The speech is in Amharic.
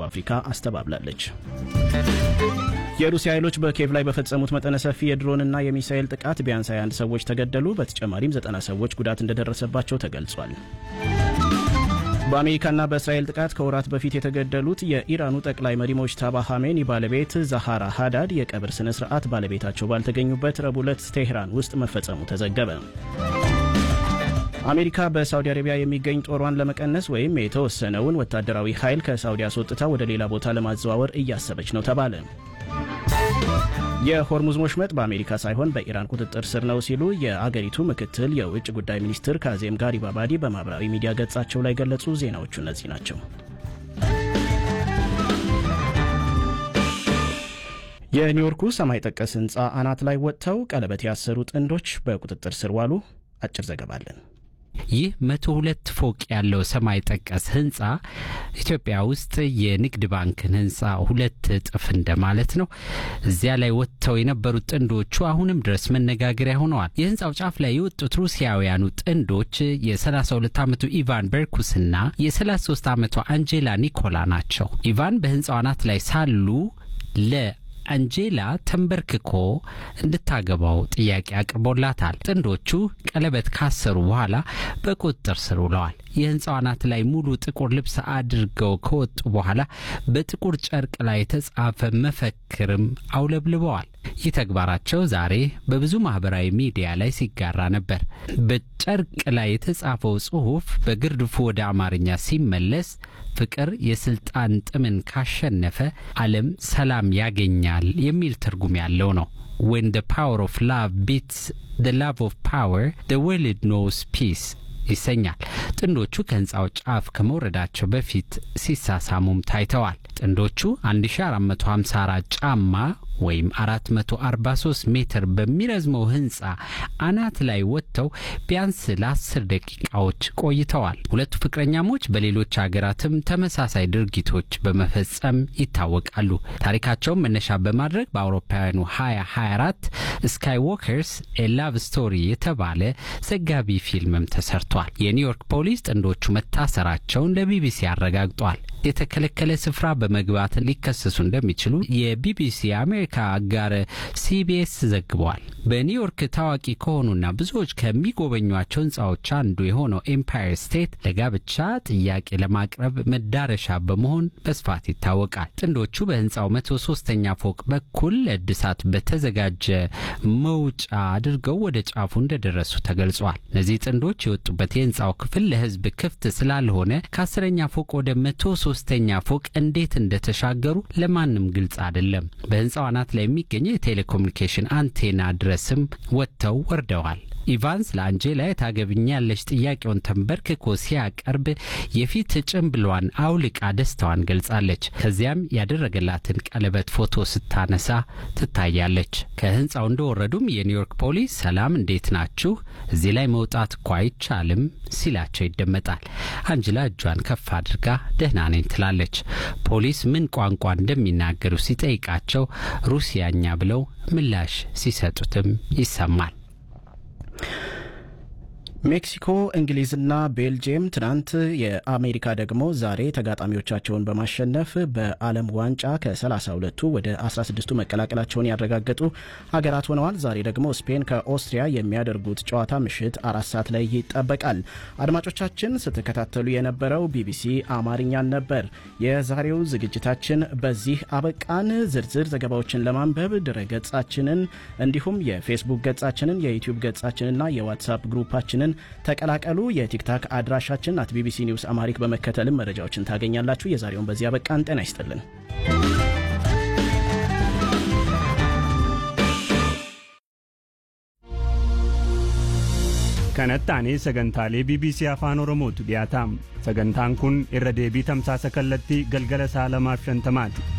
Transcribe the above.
አፍሪካ አስተባብላለች። የሩሲያ ኃይሎች በኪየቭ ላይ በፈጸሙት መጠነ ሰፊ የድሮንና የሚሳኤል ጥቃት ቢያንስ 21 ሰዎች ተገደሉ። በተጨማሪም 90 ሰዎች ጉዳት እንደደረሰባቸው ተገልጿል። በአሜሪካና በእስራኤል ጥቃት ከወራት በፊት የተገደሉት የኢራኑ ጠቅላይ መሪ ሙጅተባ ኻሜኒ ባለቤት ዛሃራ ሃዳድ የቀብር ስነ ስርዓት ባለቤታቸው ባልተገኙበት ረቡዕ ዕለት ቴህራን ውስጥ መፈጸሙ ተዘገበ። አሜሪካ በሳውዲ አረቢያ የሚገኝ ጦሯን ለመቀነስ ወይም የተወሰነውን ወታደራዊ ኃይል ከሳውዲ አስወጥታ ወደ ሌላ ቦታ ለማዘዋወር እያሰበች ነው ተባለ። የሆርሙዝ ወሽመጥ በአሜሪካ ሳይሆን በኢራን ቁጥጥር ስር ነው ሲሉ የአገሪቱ ምክትል የውጭ ጉዳይ ሚኒስትር ካዜም ጋሪባባዲ በማህበራዊ ሚዲያ ገጻቸው ላይ ገለጹ። ዜናዎቹ እነዚህ ናቸው። የኒውዮርኩ ሰማይ ጠቀስ ህንፃ አናት ላይ ወጥተው ቀለበት ያሰሩ ጥንዶች በቁጥጥር ስር ዋሉ። አጭር ዘገባ አለን። ይህ 102 ፎቅ ያለው ሰማይ ጠቀስ ህንፃ ኢትዮጵያ ውስጥ የንግድ ባንክን ህንፃ 2 እጥፍ እንደማለት ነው። እዚያ ላይ ወጥተው የነበሩት ጥንዶቹ አሁንም ድረስ መነጋገሪያ ሆነዋል። የህንፃው ጫፍ ላይ የወጡት ሩሲያውያኑ ጥንዶች የ32 ዓመቱ ኢቫን በርኩስና የ33 ዓመቷ አንጄላ ኒኮላ ናቸው። ኢቫን በህንፃው አናት ላይ ሳሉ አንጄላ ተንበርክኮ እንድታገባው ጥያቄ አቅርቦላታል። ጥንዶቹ ቀለበት ካሰሩ በኋላ በቁጥጥር ስር ውለዋል። የህንፃው አናት ላይ ሙሉ ጥቁር ልብስ አድርገው ከወጡ በኋላ በጥቁር ጨርቅ ላይ የተጻፈ መፈክርም አውለብልበዋል። ይህ ተግባራቸው ዛሬ በብዙ ማህበራዊ ሚዲያ ላይ ሲጋራ ነበር። በጨርቅ ላይ የተጻፈው ጽሑፍ በግርድፉ ወደ አማርኛ ሲመለስ ፍቅር የስልጣን ጥምን ካሸነፈ ዓለም ሰላም ያገኛል የሚል ትርጉም ያለው ነው። When the power of love beats the love of power, the world knows peace ይሰኛል። ጥንዶቹ ከህንፃው ጫፍ ከመውረዳቸው በፊት ሲሳሳሙም ታይተዋል። ጥንዶቹ 1454 ጫማ ወይም 443 ሜትር በሚረዝመው ህንፃ አናት ላይ ወጥተው ቢያንስ ለ10 ደቂቃዎች ቆይተዋል። ሁለቱ ፍቅረኛሞች በሌሎች ሀገራትም ተመሳሳይ ድርጊቶች በመፈጸም ይታወቃሉ። ታሪካቸውን መነሻ በማድረግ በአውሮፓውያኑ 2024 ስካይዎከርስ ኤ ላቭ ስቶሪ የተባለ ዘጋቢ ፊልምም ተሰርቷል። የኒውዮርክ ፖሊስ ጥንዶቹ መታሰራቸውን ለቢቢሲ አረጋግጧል። የተከለከለ ስፍራ በመግባት ሊከሰሱ እንደሚችሉ የቢቢሲ አሜሪካ አጋር ሲቢኤስ ዘግቧል። በኒውዮርክ ታዋቂ ከሆኑና ብዙዎች ከሚጎበኟቸው ህንፃዎች አንዱ የሆነው ኤምፓየር ስቴት ለጋብቻ ጥያቄ ለማቅረብ መዳረሻ በመሆን በስፋት ይታወቃል። ጥንዶቹ በህንፃው 103ኛ ፎቅ በኩል ለእድሳት በተዘጋጀ መውጫ አድርገው ወደ ጫፉ እንደደረሱ ተገልጿል። እነዚህ ጥንዶች የወጡበት የህንፃው ክፍል ለህዝብ ክፍት ስላልሆነ ከ10ኛ ፎቅ ወደ 103ኛ ፎቅ እንዴት እንደተሻገሩ ለማንም ግልጽ አይደለም። በህንፃው አናት ላይ የሚገኘው የቴሌኮሙኒኬሽን አንቴና ድረስም ወጥተው ወርደዋል። ኢቫንስ ለአንጄላ ታገብኛለች ጥያቄውን ተንበርክኮ ሲያቀርብ የፊት ጭንብሏን አውልቃ ደስታዋን ገልጻለች። ከዚያም ያደረገላትን ቀለበት ፎቶ ስታነሳ ትታያለች። ከህንፃው እንደወረዱም የኒውዮርክ ፖሊስ ሰላም እንዴት ናችሁ? እዚህ ላይ መውጣት እኮ አይቻልም ሲላቸው ይደመጣል። አንጄላ እጇን ከፍ አድርጋ ደህና ነኝ ትላለች። ፖሊስ ምን ቋንቋ እንደሚናገሩ ሲጠይቃቸው ሩሲያኛ ብለው ምላሽ ሲሰጡትም ይሰማል። ሜክሲኮ፣ እንግሊዝና ቤልጂየም ትናንት የአሜሪካ ደግሞ ዛሬ ተጋጣሚዎቻቸውን በማሸነፍ በዓለም ዋንጫ ከ32ቱ ወደ 16ቱ መቀላቀላቸውን ያረጋገጡ ሀገራት ሆነዋል። ዛሬ ደግሞ ስፔን ከኦስትሪያ የሚያደርጉት ጨዋታ ምሽት 4 ሰዓት ላይ ይጠበቃል። አድማጮቻችን ስትከታተሉ የነበረው ቢቢሲ አማርኛን ነበር። የዛሬው ዝግጅታችን በዚህ አበቃን። ዝርዝር ዘገባዎችን ለማንበብ ድረገጻችንን እንዲሁም የፌስቡክ ገጻችንን፣ የዩቲዩብ ገጻችንና የዋትስአፕ ግሩፓችንን ተቀላቀሉ። የቲክታክ አድራሻችን @bbc ኒውስ አማሪክ በመከተልም መረጃዎችን ታገኛላችሁ። የዛሬውን በዚያ በቃን። ጤና ይስጥልን። kanatti sagantaalee BBC afaan Oromootu dhiyaataam. Sagantaan kun irra deebii tamsaasa kallattii galgala 2:50